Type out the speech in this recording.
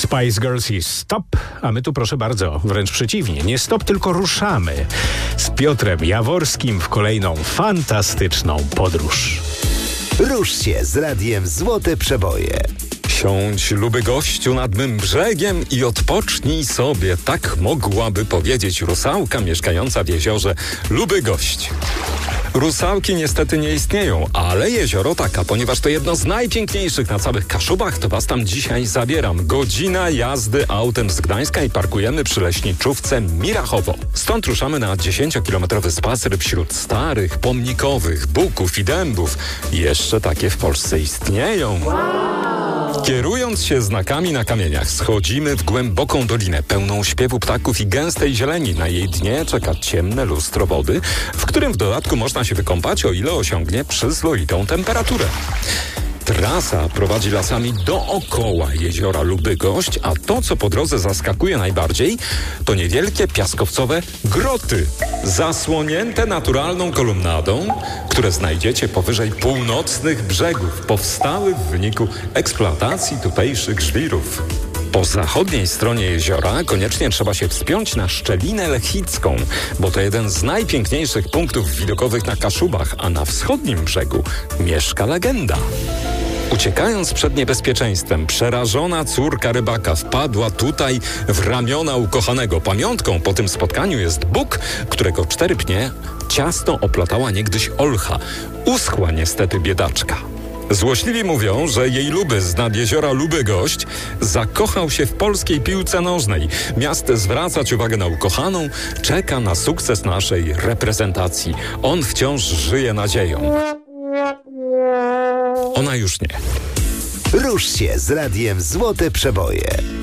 Spice Girls i stop, a my tu proszę bardzo, wręcz przeciwnie, nie stop, tylko ruszamy z Piotrem Jaworskim w kolejną fantastyczną podróż. Rusz się z radiem Złote Przeboje. Siądź, luby gościu, nad mym brzegiem i odpocznij sobie. Tak mogłaby powiedzieć rusałka mieszkająca w jeziorze Luby Gość. Rusałki niestety nie istnieją, ale jezioro taka, ponieważ to jedno z najpiękniejszych na całych Kaszubach, to was tam dzisiaj zabieram. Godzina jazdy autem z Gdańska i parkujemy przy leśniczówce Mirachowo. Stąd ruszamy na 10-kilometrowy spacer wśród starych, pomnikowych buków i dębów. Jeszcze takie w Polsce istnieją. Kierując się znakami na kamieniach, schodzimy w głęboką dolinę, pełną śpiewu ptaków i gęstej zieleni. Na jej dnie czeka ciemne lustro wody, w którym w dodatku można się wykąpać, o ile osiągnie przyzwoitą temperaturę. Trasa prowadzi lasami dookoła jeziora Luby Gość, a to, co po drodze zaskakuje najbardziej, to niewielkie piaskowcowe groty, zasłonięte naturalną kolumnadą, które znajdziecie powyżej północnych brzegów, powstały w wyniku eksploatacji tutejszych żwirów. Po zachodniej stronie jeziora koniecznie trzeba się wspiąć na Szczelinę Lechicką, bo to jeden z najpiękniejszych punktów widokowych na Kaszubach, a na wschodnim brzegu mieszka legenda. Uciekając przed niebezpieczeństwem, przerażona córka rybaka wpadła tutaj w ramiona ukochanego. Pamiątką po tym spotkaniu jest Bóg, którego 4 pnie ciasno oplatała niegdyś olcha. Uschła niestety biedaczka. Złośliwi mówią, że jej luby z nad jeziora Luby Gość zakochał się w polskiej piłce nożnej. Miast zwracać uwagę na ukochaną, czeka na sukces naszej reprezentacji. On wciąż żyje nadzieją. Ona już nie. Rusz się z radiem Złote Przeboje.